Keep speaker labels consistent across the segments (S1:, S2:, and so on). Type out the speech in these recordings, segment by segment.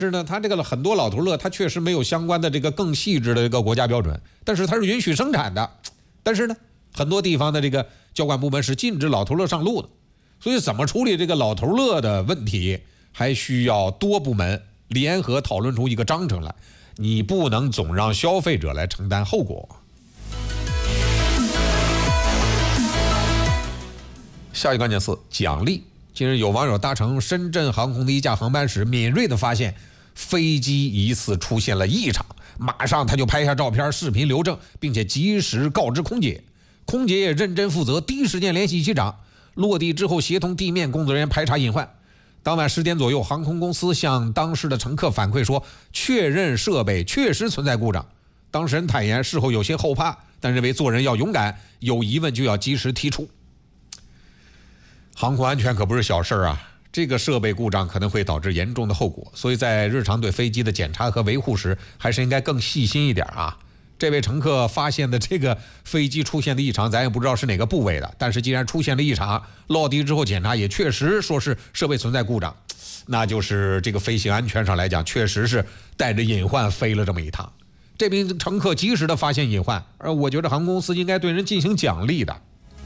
S1: 是呢，他这个很多老头乐，他确实没有相关的这个更细致的这个国家标准，但是它是允许生产的。但是呢，很多地方的这个交管部门是禁止老头乐上路的，所以怎么处理这个老头乐的问题，还需要多部门联合讨论出一个章程来。你不能总让消费者来承担后果。下一个关键词：奖励。近日有网友搭乘深圳航空的一架航班时，敏锐地发现飞机疑似出现了异常，马上他就拍下照片、视频留证，并且及时告知空姐。空姐也认真负责，第一时间联系机长，落地之后协同地面工作人员排查隐患。当晚10点左右，航空公司向当时的乘客反馈说，确认设备确实存在故障。当事人坦言，事后有些后怕，但认为做人要勇敢，有疑问就要及时提出。航空安全可不是小事啊，这个设备故障可能会导致严重的后果，所以在日常对飞机的检查和维护时，还是应该更细心一点啊。这位乘客发现的这个飞机出现的异常，咱也不知道是哪个部位的，但是既然出现了异常，落地之后检查也确实说是设备存在故障，那就是这个飞行安全上来讲，确实是带着隐患飞了这么一趟。这名乘客及时的发现隐患，而我觉得航空公司应该对人进行奖励的。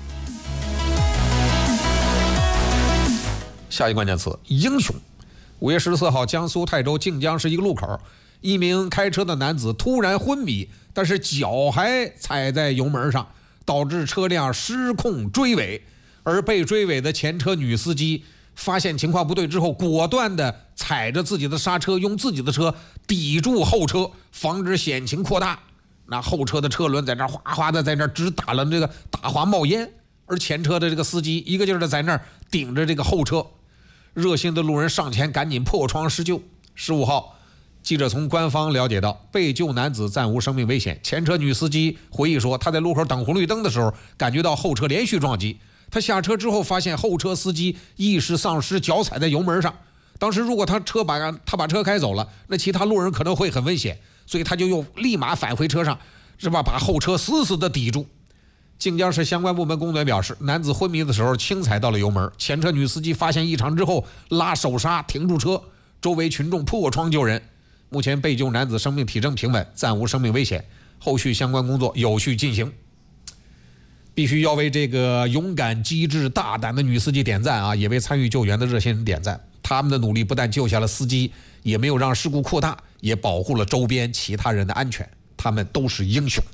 S1: 下一关键词：英雄。5月14号，江苏泰州靖江市一个路口，一名开车的男子突然昏迷，但是脚还踩在油门上，导致车辆失控追尾。而被追尾的前车女司机发现情况不对之后，果断的踩着自己的刹车，用自己的车抵住后车，防止险情扩大。那后车的车轮在那哗哗的在那直打了这个打滑冒烟，而前车的这个司机一个劲儿的在那儿顶着这个后车。热心的路人上前赶紧破窗施救。15号，记者从官方了解到，被救男子暂无生命危险。前车女司机回忆说，她在路口等红绿灯的时候，感觉到后车连续撞击。她下车之后，发现后车司机意识丧失，脚踩在油门上。当时如果他把车开走了，那其他路人可能会很危险，所以他就又立马返回车上，是吧？把后车死死的抵住。靖江市相关部门工作人员表示，男子昏迷的时候轻踩到了油门，前车女司机发现异常之后拉手刹停住车，周围群众破窗救人。目前被救男子生命体征平稳，暂无生命危险，后续相关工作有序进行。必须要为这个勇敢、机智、大胆的女司机点赞啊，也为参与救援的热心人点赞。他们的努力不但救下了司机，也没有让事故扩大，也保护了周边其他人的安全，他们都是英雄。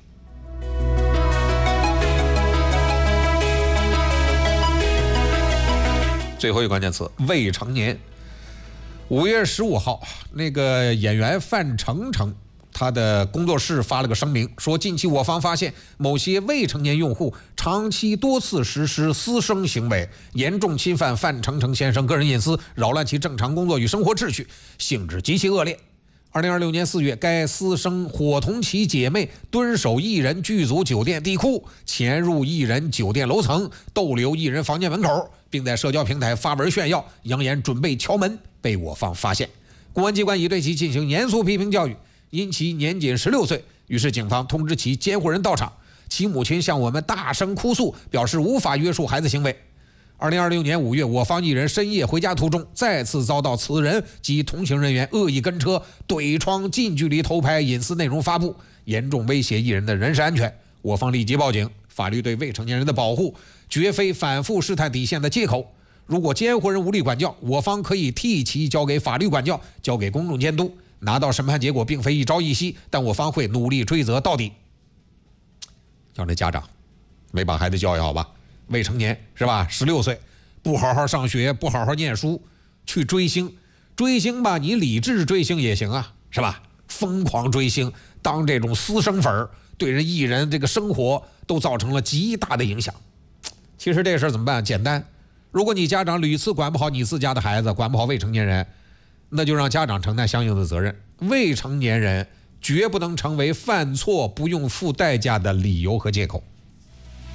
S1: 最后一个关键词：未成年。5月15号，那个演员范丞丞，他的工作室发了个声明，说近期我方发现某些未成年用户长期多次实施私生行为，严重侵犯范丞丞先生个人隐私，扰乱其正常工作与生活秩序，性质极其恶劣。2026年4月，该私生伙同其姐妹蹲守艺人剧组酒店地库，潜入艺人酒店楼层，逗留艺人房间门口，并在社交平台发文炫耀，扬言准备敲门，被我方发现。公安机关已对其进行严肃批评教育，因其年仅16岁，于是警方通知其监护人到场，其母亲向我们大声哭诉，表示无法约束孩子行为。2026年5月，我方艺人深夜回家途中，再次遭到此人及同行人员恶意跟车、怼窗、近距离偷拍隐私内容发布，严重威胁艺人的人身安全。我方立即报警。法律对未成年人的保护，绝非反复试探底线的借口。如果监护人无力管教，我方可以替其交给法律管教，交给公众监督。拿到审判结果并非一朝一夕，但我方会努力追责到底。叫那家长没把孩子教育好吧？未成年是吧？16岁，不好好上学，不好好念书，去追星吧，你理智追星也行啊，是吧？疯狂追星，当这种私生粉，对人艺人这个生活都造成了极大的影响。其实这事儿怎么办？简单，如果你家长屡次管不好你自家的孩子，管不好未成年人，那就让家长承担相应的责任。未成年人绝不能成为犯错不用付代价的理由和借口。